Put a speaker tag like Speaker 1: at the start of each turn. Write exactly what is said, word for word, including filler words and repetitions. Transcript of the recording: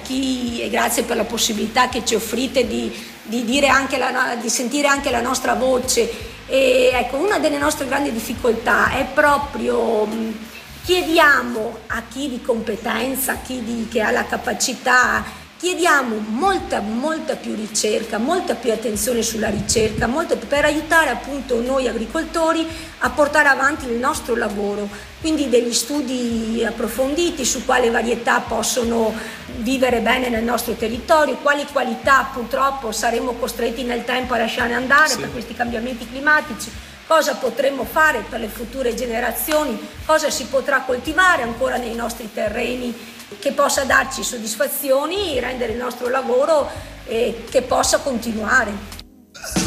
Speaker 1: chi, e grazie per la possibilità che ci offrite di, di, dire anche la, di sentire anche la nostra voce. E ecco, una delle nostre grandi difficoltà è proprio mh, chiediamo a chi di competenza, a chi di, che ha la capacità, chiediamo molta, molta più ricerca, molta più attenzione sulla ricerca, molto per aiutare appunto noi agricoltori a portare avanti il nostro lavoro, quindi degli studi approfonditi su quali varietà possono vivere bene nel nostro territorio, quali qualità purtroppo saremo costretti nel tempo a lasciare andare sì. per questi cambiamenti climatici, cosa potremo fare per le future generazioni, cosa si potrà coltivare ancora nei nostri terreni che possa darci soddisfazioni, rendere il nostro lavoro eh, che possa continuare.